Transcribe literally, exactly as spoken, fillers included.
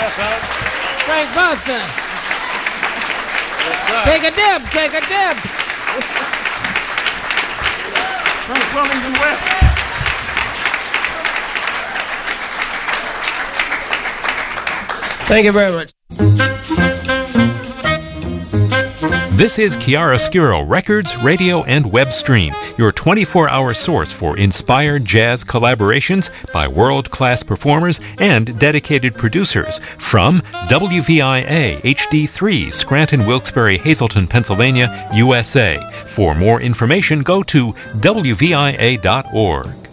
Frank Foster. Take a dip, take a dip. Frank Wellington West. Thank you very much. This is Chiaroscuro Records, Radio, and Web Stream, your twenty-four hour source for inspired jazz collaborations by world-class performers and dedicated producers from W V I A H D three, Scranton, Wilkes-Barre, Hazleton, Pennsylvania, U S A. For more information, go to W V I A dot org.